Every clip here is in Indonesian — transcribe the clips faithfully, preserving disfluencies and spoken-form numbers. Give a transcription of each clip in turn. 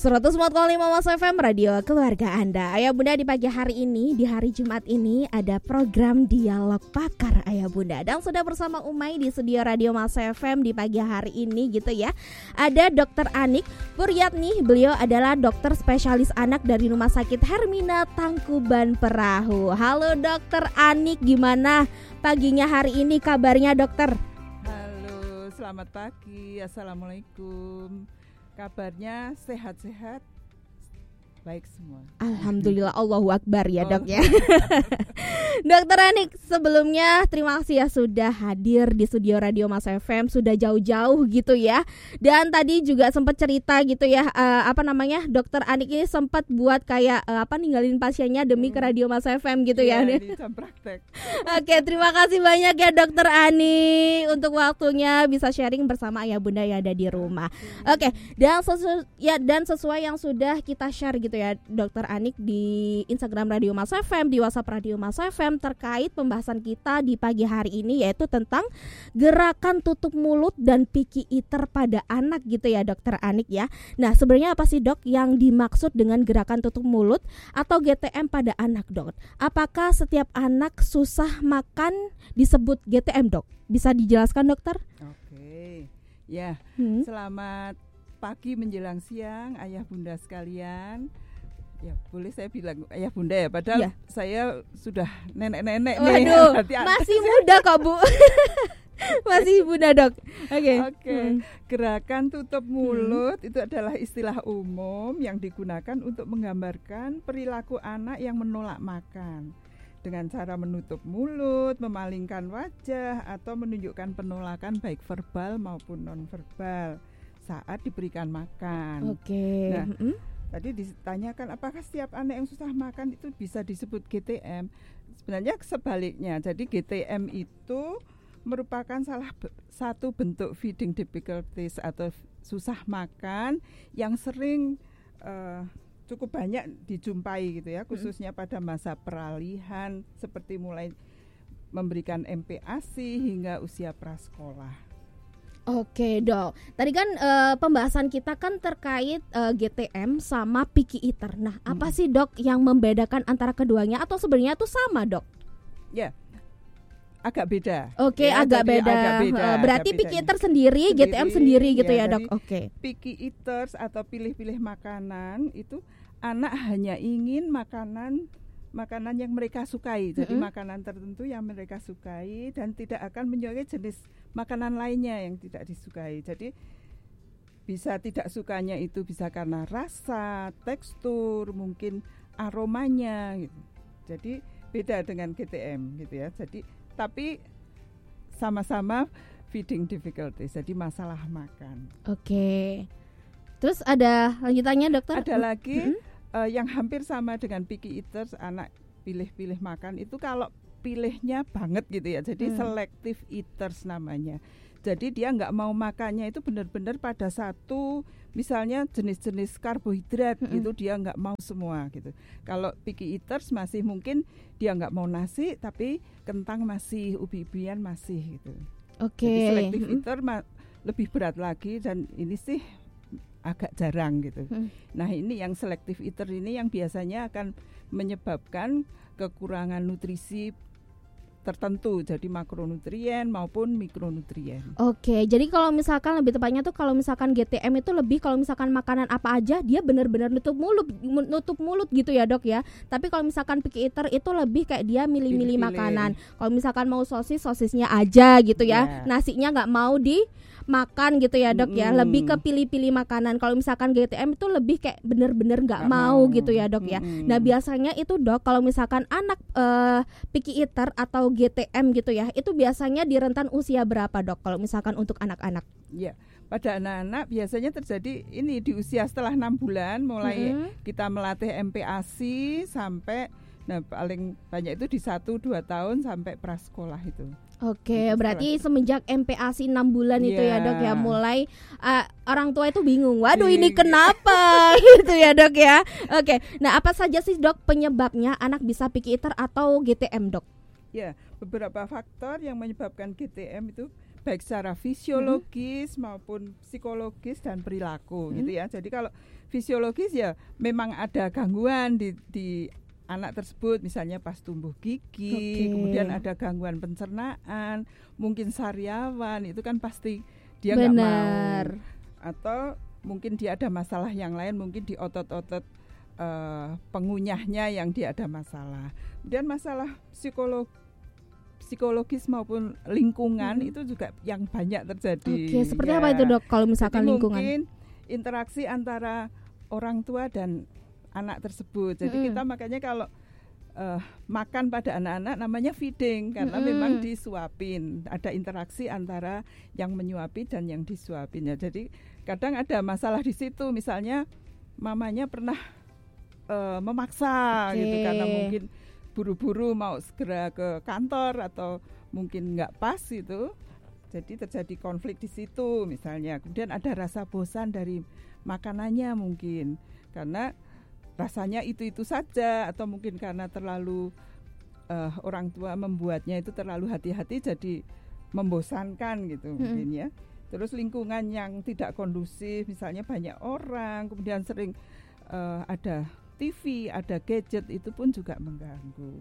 seratus empat koma lima Mas F M Radio Keluarga Anda. Ayah Bunda, di pagi hari ini, di hari Jumat ini ada program Dialog Pakar Ayah Bunda. Dan sudah bersama Umay di studio Radio Mas F M di pagi hari ini gitu ya. Ada Dokter Anik Puryatni, beliau adalah dokter spesialis anak dari Rumah Sakit Hermina Tangkuban Perahu. Halo Dokter Anik, gimana paginya hari ini kabarnya dokter? Halo, selamat pagi. Assalamualaikum. Kabarnya sehat-sehat, baik semua. Alhamdulillah, Allahu Akbar ya oh. dok ya. Dokter Anik, sebelumnya terima kasih ya sudah hadir di studio Radio Mas F M, sudah jauh-jauh gitu ya. Dan tadi juga sempat cerita gitu ya, uh, apa namanya, Dokter Anik ini sempat buat kayak uh, apa ninggalin pasiennya demi ke Radio Mas F M gitu ya. Ya, di jam praktek. Oke, terima kasih banyak ya Dokter Anik untuk waktunya bisa sharing bersama ayah bunda yang ada di rumah. Oke, dan sesu- ya dan sesuai yang sudah kita share gitu ya Dokter Anik di Instagram Radio Mas F M, di WhatsApp Radio Mas F M terkait pembahasan kita di pagi hari ini, yaitu tentang gerakan tutup mulut dan picky eater pada anak gitu ya Dokter Anik ya. Nah, sebenarnya apa sih dok yang dimaksud dengan gerakan tutup mulut atau G T M pada anak dok? Apakah setiap anak susah makan disebut G T M dok? Bisa dijelaskan dokter? Oke, ya Hmm. selamat pagi menjelang siang ayah bunda sekalian. Ya boleh saya bilang ayah bunda ya, padahal ya. Saya sudah nenek-nenek Waduh, nih. Waduh, masih muda kok bu. Masih muda dok. Oke. Okay. Oke, okay. hmm. Gerakan tutup mulut hmm. itu adalah istilah umum yang digunakan untuk menggambarkan perilaku anak yang menolak makan dengan cara menutup mulut, memalingkan wajah, atau menunjukkan penolakan baik verbal maupun non-verbal saat diberikan makan. Oke. Okay. Nah, mm-hmm. tadi ditanyakan apakah setiap anak yang susah makan itu bisa disebut G T M? Sebenarnya sebaliknya. Jadi G T M itu merupakan salah be- satu bentuk feeding difficulties atau susah makan yang sering uh, cukup banyak dijumpai gitu ya, khususnya mm-hmm. pada masa peralihan seperti mulai memberikan M P A S I hingga usia prasekolah. Oke dok, tadi kan uh, pembahasan kita kan terkait uh, G T M sama picky eater. Nah, hmm. apa sih dok yang membedakan antara keduanya atau sebenarnya itu sama dok? Ya, agak beda. Oke, ya, agak, beda. agak beda. Uh, berarti agak picky eater sendiri, sendiri, G T M sendiri gitu ya, ya dok? Oke. Picky eaters atau pilih-pilih makanan itu anak hanya ingin makanan makanan yang mereka sukai, jadi mm-hmm. makanan tertentu yang mereka sukai dan tidak akan menyukai jenis makanan lainnya yang tidak disukai. Jadi bisa tidak sukanya itu bisa karena rasa, tekstur, mungkin aromanya gitu. Jadi beda dengan G T M gitu ya. Jadi tapi sama-sama feeding difficulties, jadi masalah makan. Oke. Terus ada lanjutannya dokter? Ada lagi mm-hmm. Uh, yang hampir sama dengan picky eaters, anak pilih-pilih makan itu kalau pilihnya banget gitu ya, jadi hmm. selective eaters namanya. Jadi dia nggak mau makannya itu benar-benar pada satu, misalnya jenis-jenis karbohidrat hmm. itu dia nggak mau semua gitu. Kalau picky eaters masih mungkin dia nggak mau nasi, tapi kentang masih, ubi-ubian masih gitu. Oke. Okay. Jadi selective hmm. eater ma- lebih berat lagi, dan ini sih agak jarang gitu. Hmm. Nah, ini yang selective eater ini yang biasanya akan menyebabkan kekurangan nutrisi tertentu, jadi makronutrien maupun mikronutrien. Oke, jadi kalau misalkan lebih tepatnya tuh kalau misalkan G T M itu lebih kalau misalkan makanan apa aja dia benar-benar nutup mulut, nutup mulut gitu ya dok ya. Tapi kalau misalkan picky eater itu lebih kayak dia milih-milih Pilih-pilih. makanan. Kalau misalkan mau sosis, sosisnya aja gitu ya. Yeah. Nasinya nggak mau di makan gitu ya dok ya, mm. lebih ke pilih-pilih makanan. Kalau misalkan G T M itu lebih kayak bener-bener nggak mau, mau gitu ya dok ya. Mm. Nah biasanya itu dok kalau misalkan anak uh, picky eater atau G T M gitu ya, itu biasanya di rentan usia berapa dok kalau misalkan untuk anak-anak? Ya, pada anak-anak biasanya terjadi ini di usia setelah enam bulan mulai mm-hmm. kita melatih M P A S I sampai, nah paling banyak itu di satu dua tahun sampai prasekolah itu. Oke, berarti semenjak M P A S I enam bulan yeah. itu ya dok ya, mulai uh, orang tua itu bingung, waduh ini kenapa gitu ya dok ya. Oke, nah apa saja sih dok penyebabnya anak bisa picky eater atau G T M dok? Ya, beberapa faktor yang menyebabkan G T M itu baik secara fisiologis hmm. maupun psikologis dan perilaku hmm. gitu ya. Jadi kalau fisiologis ya memang ada gangguan di, di anak tersebut, misalnya pas tumbuh gigi, okay. kemudian ada gangguan pencernaan, mungkin sariawan, itu kan pasti dia nggak mau. Atau mungkin dia ada masalah yang lain, mungkin di otot-otot uh, pengunyahnya yang dia ada masalah. Kemudian masalah psikolog, psikologis maupun lingkungan hmm. itu juga yang banyak terjadi. Oke, okay, seperti ya. apa itu dok kalau misalkan Jadi lingkungan? Mungkin interaksi antara orang tua dan anak tersebut. Jadi hmm. kita makanya kalau uh, makan pada anak-anak namanya feeding karena hmm. memang disuapin. Ada interaksi antara yang menyuapi dan yang disuapin ya. Jadi kadang ada masalah di situ, misalnya mamanya pernah uh, memaksa okay. gitu karena mungkin buru-buru mau segera ke kantor atau mungkin nggak pas gitu. Jadi terjadi konflik di situ misalnya. Kemudian ada rasa bosan dari makanannya mungkin karena rasanya itu-itu saja, atau mungkin karena terlalu uh, orang tua membuatnya itu terlalu hati-hati jadi membosankan gitu hmm. mungkin ya. Terus lingkungan yang tidak kondusif, misalnya banyak orang, kemudian sering uh, ada T V, ada gadget, itu pun juga mengganggu.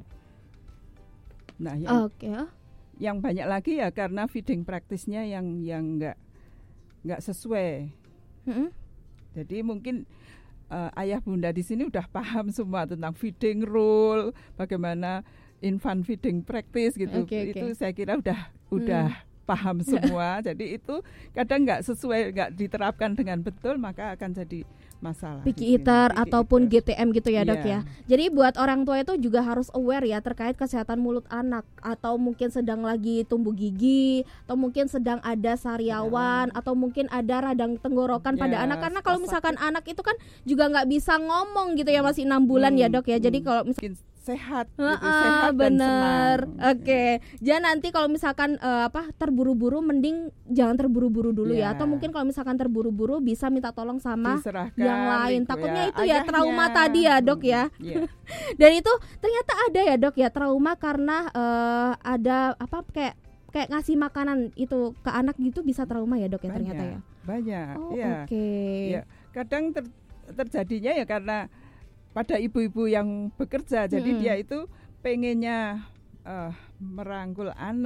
Nah, yang, okay. yang banyak lagi ya karena feeding practice-nya yang yang nggak nggak sesuai. Hmm. Jadi mungkin Uh, ayah bunda di sini udah paham semua tentang feeding rule, bagaimana infant feeding practice gitu. Okay, itu okay. saya kira udah udah hmm. paham semua. Jadi itu kadang nggak sesuai, nggak diterapkan dengan betul, maka akan jadi masalah. Picky eater ataupun G T M gitu ya dok yeah. ya. Jadi buat orang tua itu juga harus aware ya terkait kesehatan mulut anak, atau mungkin sedang lagi tumbuh gigi, atau mungkin sedang ada sariawan, yeah. atau mungkin ada radang tenggorokan yeah, pada anak. Karena kalau misalkan sakit. Anak itu kan juga nggak bisa ngomong gitu ya, masih enam bulan hmm, ya dok ya. Jadi kalau misalkan sehat, gitu, uh, sehat bener. dan senang. Oke, okay. Jangan nanti kalau misalkan uh, apa terburu-buru, mending jangan terburu-buru dulu yeah. ya. Atau mungkin kalau misalkan terburu-buru bisa minta tolong sama Diserahkan, yang lain. Takutnya ya, itu ya trauma tadi ya dok ya. Hmm, yeah. Dan itu ternyata ada ya dok ya trauma karena uh, ada apa kayak kayak ngasih makanan itu ke anak gitu, bisa trauma ya dok ya. Banyak, ternyata ya. Banyak. Oh, ya. Oke. Okay. Ya. Kadang ter, terjadinya ya karena pada ibu-ibu yang bekerja, jadi hmm. dia itu pengennya uh, merangkul anak.